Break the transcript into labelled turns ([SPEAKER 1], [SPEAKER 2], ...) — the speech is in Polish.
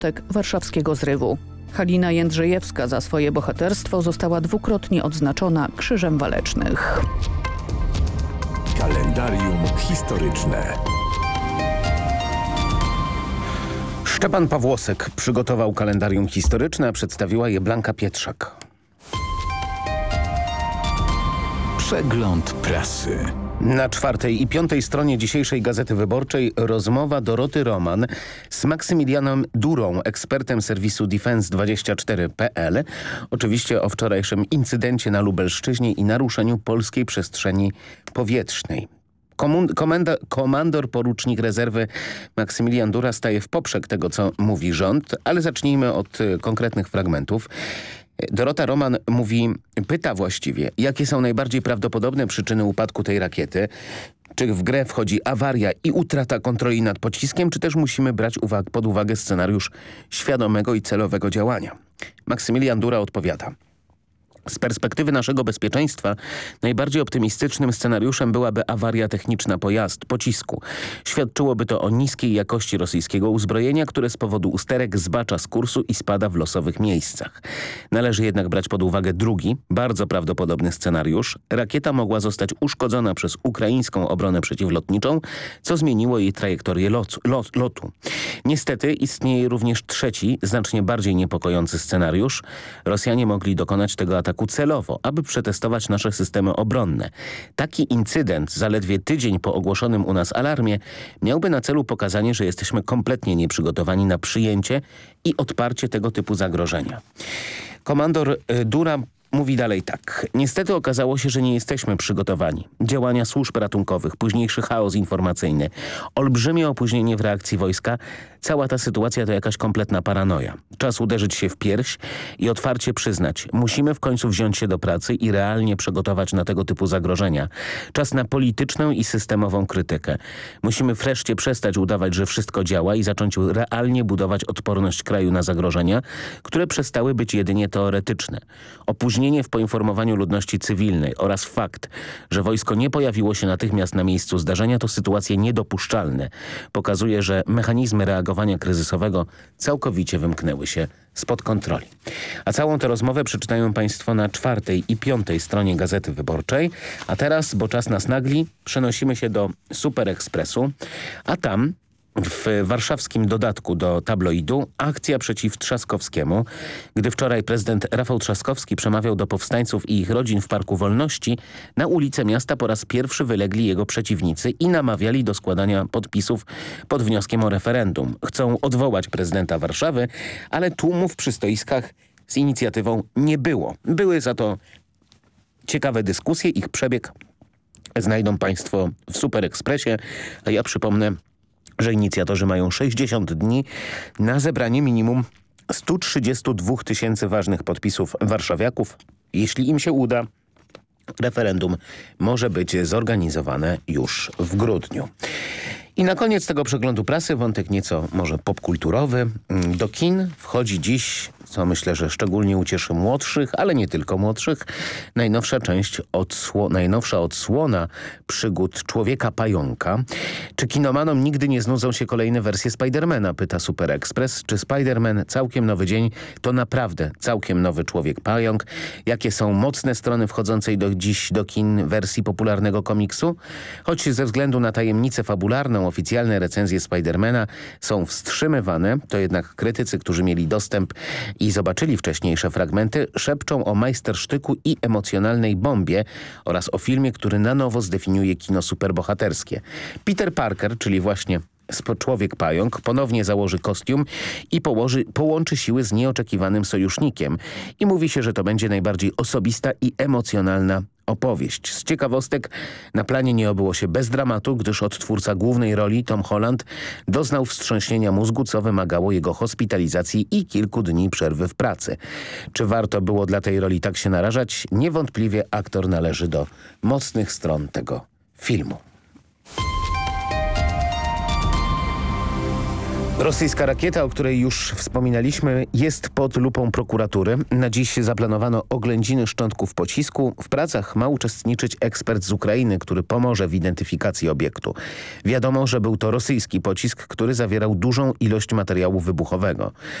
[SPEAKER 1] wątek warszawskiego zrywu. Halina Jędrzejewska za swoje bohaterstwo została dwukrotnie odznaczona Krzyżem Walecznych.
[SPEAKER 2] Kalendarium historyczne.
[SPEAKER 3] Szczepan Pawłosek przygotował kalendarium historyczne, a przedstawiła je Blanka Pietrzak.
[SPEAKER 2] Przegląd prasy.
[SPEAKER 3] Na 4. i 5. stronie dzisiejszej Gazety Wyborczej rozmowa Doroty Roman z Maksymilianem Durą, ekspertem serwisu Defense24.pl. Oczywiście o wczorajszym incydencie na Lubelszczyźnie i naruszeniu polskiej przestrzeni powietrznej. Komandor porucznik rezerwy Maksymilian Dura staje w poprzek tego, co mówi rząd, ale zacznijmy od konkretnych fragmentów. Dorota Roman pyta właściwie, jakie są najbardziej prawdopodobne przyczyny upadku tej rakiety. Czy w grę wchodzi awaria i utrata kontroli nad pociskiem, czy też musimy brać pod uwagę scenariusz świadomego i celowego działania? Maksymilian Dura odpowiada. Z perspektywy naszego bezpieczeństwa najbardziej optymistycznym scenariuszem byłaby awaria techniczna pocisku. Świadczyłoby to o niskiej jakości rosyjskiego uzbrojenia, które z powodu usterek zbacza z kursu i spada w losowych miejscach. Należy jednak brać pod uwagę drugi, bardzo prawdopodobny scenariusz. Rakieta mogła zostać uszkodzona przez ukraińską obronę przeciwlotniczą, co zmieniło jej trajektorię lotu. Niestety istnieje również trzeci, znacznie bardziej niepokojący scenariusz. Rosjanie mogli dokonać tego ataku celowo, aby przetestować nasze systemy obronne. Taki incydent, zaledwie tydzień po ogłoszonym u nas alarmie, miałby na celu pokazanie, że jesteśmy kompletnie nieprzygotowani na przyjęcie i odparcie tego typu zagrożenia. Komandor Dura mówi dalej tak. Niestety okazało się, że nie jesteśmy przygotowani. Działania służb ratunkowych, późniejszy chaos informacyjny, olbrzymie opóźnienie w reakcji wojska. Cała ta sytuacja to jakaś kompletna paranoja. Czas uderzyć się w pierś i otwarcie przyznać. Musimy w końcu wziąć się do pracy i realnie przygotować na tego typu zagrożenia. Czas na polityczną i systemową krytykę. Musimy wreszcie przestać udawać, że wszystko działa i zacząć realnie budować odporność kraju na zagrożenia, które przestały być jedynie teoretyczne. Opóźnienie w poinformowaniu ludności cywilnej oraz fakt, że wojsko nie pojawiło się natychmiast na miejscu zdarzenia, to sytuacje niedopuszczalne. Pokazuje, że mechanizmy reagowania kryzysowego całkowicie wymknęły się spod kontroli. A całą tę rozmowę przeczytają Państwo na 4. i 5. stronie Gazety Wyborczej. A teraz, bo czas nas nagli, przenosimy się do Super Expressu, a tam w warszawskim dodatku do tabloidu akcja przeciw Trzaskowskiemu. Gdy wczoraj prezydent Rafał Trzaskowski przemawiał do powstańców i ich rodzin w Parku Wolności, na ulice miasta po raz pierwszy wylegli jego przeciwnicy i namawiali do składania podpisów pod wnioskiem o referendum. Chcą odwołać prezydenta Warszawy, ale tłumów przy stoiskach z inicjatywą nie było. Były za to ciekawe dyskusje. Ich przebieg znajdą Państwo w Super Expressie, a ja przypomnę, że inicjatorzy mają 60 dni na zebranie minimum 132 000 ważnych podpisów warszawiaków. Jeśli im się uda, referendum może być zorganizowane już w grudniu. I na koniec tego przeglądu prasy wątek nieco może popkulturowy. Do kin wchodzi dziś, co myślę, że szczególnie ucieszy młodszych, ale nie tylko młodszych, najnowsza odsłona przygód Człowieka Pająka. Czy kinomanom nigdy nie znudzą się kolejne wersje Spidermana? Pyta Super Express. Czy Spiderman Całkiem Nowy Dzień to naprawdę całkiem nowy Człowiek Pająk? Jakie są mocne strony wchodzącej dziś do kin wersji popularnego komiksu? Choć ze względu na tajemnicę fabularną oficjalne recenzje Spidermana są wstrzymywane, to jednak krytycy, którzy mieli dostęp i zobaczyli wcześniejsze fragmenty, szepczą o majstersztyku i emocjonalnej bombie oraz o filmie, który na nowo zdefiniuje kino superbohaterskie. Peter Parker, czyli właśnie Człowiek Pająk, ponownie założy kostium i połączy siły z nieoczekiwanym sojusznikiem. I mówi się, że to będzie najbardziej osobista i emocjonalna opowieść. Z ciekawostek na planie nie obyło się bez dramatu, gdyż odtwórca głównej roli, Tom Holland, doznał wstrząśnienia mózgu, co wymagało jego hospitalizacji i kilku dni przerwy w pracy. Czy warto było dla tej roli tak się narażać? Niewątpliwie aktor należy do mocnych stron tego filmu. Rosyjska rakieta, o której już wspominaliśmy, jest pod lupą prokuratury. Na dziś zaplanowano oględziny szczątków pocisku. W pracach ma uczestniczyć ekspert z Ukrainy, który pomoże w identyfikacji obiektu. Wiadomo, że był to rosyjski pocisk, który zawierał dużą ilość materiału wybuchowego.